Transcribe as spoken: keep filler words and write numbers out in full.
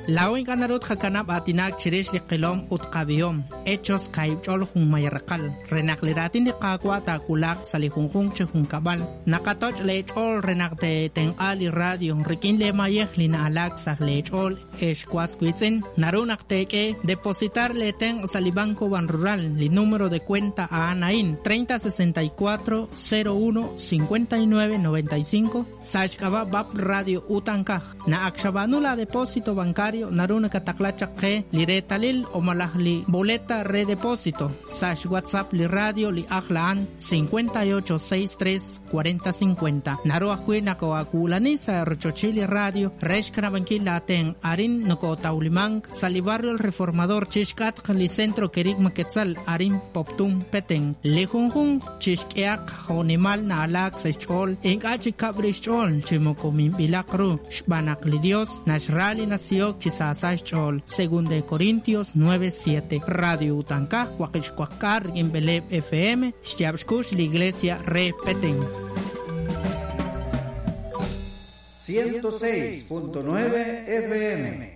La oin ganarut hakanab atinak chirish li qilom utqabiom hechos kaibchol hun mayarqal renakliratin di qaqwa takulak salihunjun chihun kabal nakatoch lechol renakte ten ali radio rikin le mayeh lina alak sah lechol eshkwas kwitzin narunak teke depositar le ten salibanco ban rural li número de cuenta a Anain treinta sesenta y cuatro cero uno cincuenta y nueve noventa y cinco sashkaba bab radio utankaj na akshabanula depósito bancario naruna kataklachak ke liretalil o malahli boleta redepósito sash WhatsApp li radio li ahlaan cincuenta y ocho sesenta y tres cuarenta cincuenta naruah kuina ko akulani sa rochochili radio reshkana bankila ten arin noko taulimang sa barrio el reformador chishkat li centro kerik maketzal arin poptum peteng lejunjun chishkiak honimal na alak sa chol enkachi kabrish chol chimoko mimbilakru shbanak li dios nashrali nasiok chisasay chol según de Corintios nueve siete radio utankaj huaquichcuacar en Beleb F M shtiabshkush la iglesia re peteng ciento seis punto nueve F M